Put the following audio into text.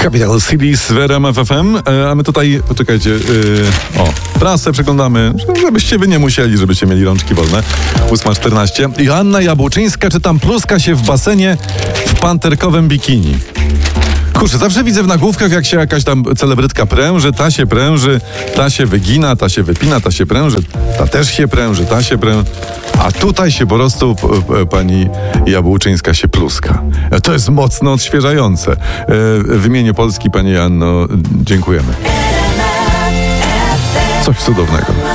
Capital Cities w RMF FM, a my tutaj, poczekajcie, prasę przeglądamy, żebyście wy nie musieli, żebyście mieli rączki wolne. 8:14. Joanna Jabłczyńska, czy tam pluska się w basenie w panterkowym bikini? Kurczę, zawsze widzę w nagłówkach, jak się jakaś tam celebrytka pręży, ta się pręży, ta się wygina, ta się wypina, ta się pręży, ta też się pręży, ta się pręży. A tutaj się po prostu pani Jabłczyńska się pluska. To jest mocno odświeżające. W imieniu Polski, pani Joanno, dziękujemy. Coś cudownego.